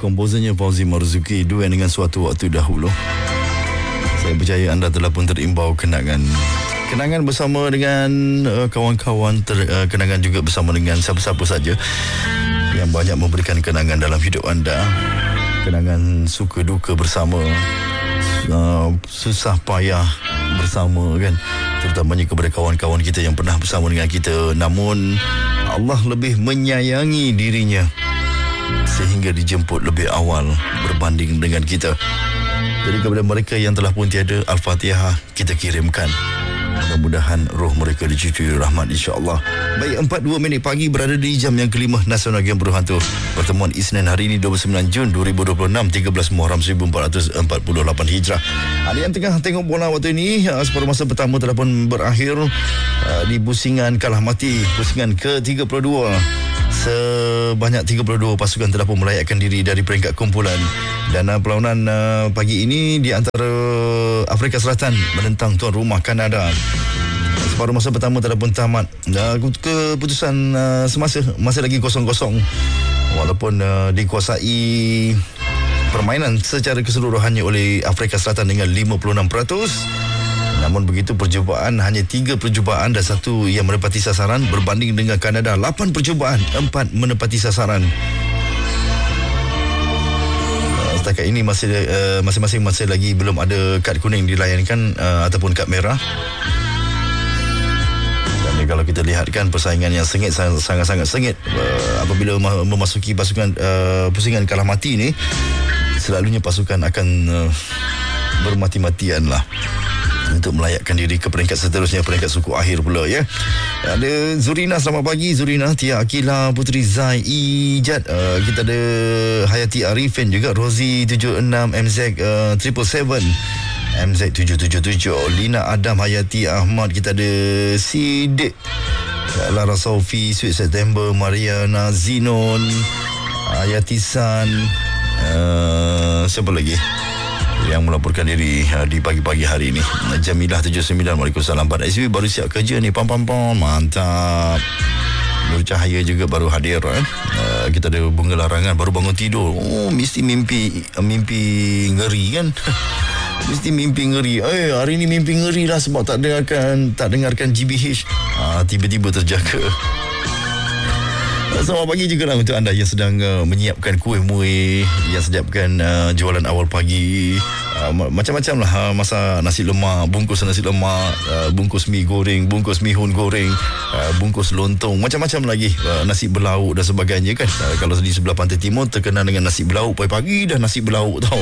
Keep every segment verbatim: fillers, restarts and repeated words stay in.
komposernya Fauzi Marzuki, duet dengan Suatu Waktu Dahulu. Saya percaya anda telah pun terimbau kenangan. Kenangan bersama dengan uh, kawan-kawan, ter, uh, kenangan juga bersama dengan siapa-siapa saja yang banyak memberikan kenangan dalam hidup anda. Kenangan suka duka bersama, uh, susah payah bersama kan, terutamanya kepada kawan-kawan kita yang pernah bersama dengan kita, namun Allah lebih menyayangi dirinya sehingga dijemput lebih awal berbanding dengan kita. Jadi kepada mereka yang telah pun tiada, Al-Fatihah kita kirimkan. Mudah-mudahan roh mereka dicucui rahmat, insya-Allah. Baik, empat puluh dua minit pagi berada di jam yang kelima Nasional Game Berhantu. Pertemuan Isnin hari ini dua puluh sembilan Jun dua ribu dua puluh enam, tiga belas Muharram seribu empat ratus empat puluh lapan Hijrah. Ada yang tengah tengok bola waktu ini, separuh masa pertama telah pun berakhir uh, di pusingan kalah mati, pusingan ke tiga puluh dua. Sebanyak tiga puluh dua pasukan telah pun melayakkan diri dari peringkat kumpulan. Dan uh, perlawanan uh, pagi ini di antara Afrika Selatan menentang tuan rumah Kanada. Separuh masa pertama telah pun tamat. Uh, keputusan uh, semasa masih lagi kosong kosong. Walaupun uh, dikuasai permainan secara keseluruhannya oleh Afrika Selatan dengan lima puluh enam peratus. Namun begitu, percubaan hanya tiga percubaan dan satu yang menepati sasaran, berbanding dengan Kanada lapan percubaan, empat menepati sasaran. Uh, setakat ini masih uh, masing-masing masih lagi belum ada kad kuning dilayankan uh, ataupun kad merah. Dan kalau kita lihatkan persaingan yang sengit, sangat-sangat sengit uh, apabila memasuki pasukan uh, pusingan kalah mati ni, selalunya pasukan akan uh, bermati-matian lah untuk melayakkan diri ke peringkat seterusnya, peringkat suku akhir pula ya. Ada Zurina, selamat pagi Zurina. Tia Akila, Putri Zai Ijat, uh, kita ada Hayati Arifin juga, Rozi tujuh enam, M Z uh, triple seven, M Z tujuh tujuh tujuh, Lina Adam, Hayati Ahmad, kita ada Sidik, Lara Sofi, Sweet September, Mariana Zinon, Hayati San, uh, siapa lagi yang melaporkan diri uh, di pagi-pagi hari ini? Jamilah tujuh sembilan, Waalaikumsalam. Pada S B baru siap kerja ni, pam pam pam, mantap. Nur Cahaya juga baru hadir eh? uh, kita ada Bunga Larangan, baru bangun tidur. Oh, mesti mimpi uh, mimpi ngeri kan. Mesti mimpi ngeri. Eh, hari ni mimpi ngeri lah sebab tak dengarkan tak dengarkan G B H. uh, Tiba-tiba terjaga. Selamat pagi juga lah untuk anda yang sedang uh, menyiapkan kuih-muih, yang sediakan uh, jualan awal pagi. uh, Macam-macam lah, uh, masak nasi lemak, bungkus nasi lemak, uh, bungkus mi goreng, bungkus mihun goreng, uh, bungkus lontong, macam-macam lagi, uh, nasi belauk dan sebagainya kan. uh, Kalau di sebelah pantai timur terkenal dengan nasi belauk, pagi-pagi dah nasi belauk tau.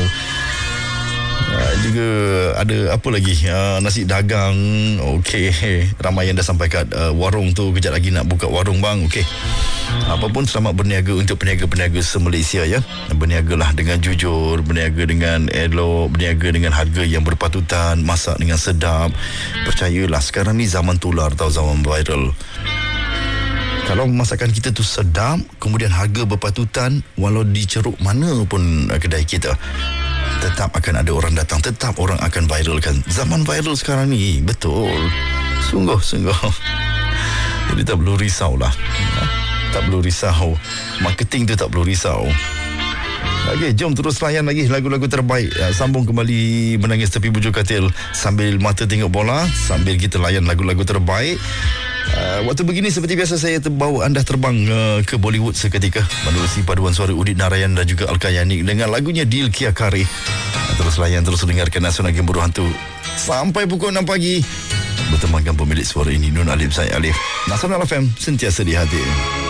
Uh, juga ada apa lagi, uh, nasi dagang. Okey, ramai yang dah sampai kat uh, warung tu, kejap lagi nak buka warung bang. Okey, apapun selamat berniaga untuk peniaga-peniaga se-Malaysia ya. Berniagalah dengan jujur, berniaga dengan elok, berniaga dengan harga yang berpatutan, masak dengan sedap. Percayalah, sekarang ni zaman tular tau, zaman viral. Kalau masakan kita tu sedap, kemudian harga berpatutan, walau di ceruk mana pun kedai kita, tetap akan ada orang datang, tetap orang akan viralkan. Zaman viral sekarang ni, betul. Sungguh-sungguh. Jadi tak perlu risau lah. Tak perlu risau. Marketing tu tak perlu risau. Okey, jom terus layan lagi lagu-lagu terbaik. Sambung kembali Menangis Tepi Bujur Katil sambil mata tengok bola, sambil kita layan lagu-lagu terbaik. Uh, waktu begini seperti biasa saya terbawa anda terbang uh, ke Bollywood seketika menerusi paduan suara Udit Narayan dan juga Al-Kayani dengan lagunya Dil Kia Kare. Uh, terus layan, terus dengarkan Nasional Game Berhantu sampai pukul enam pagi. Bertemankan pemilik suara ini, Nun Alif, saya Alif. Nasional F M, sentiasa di hati.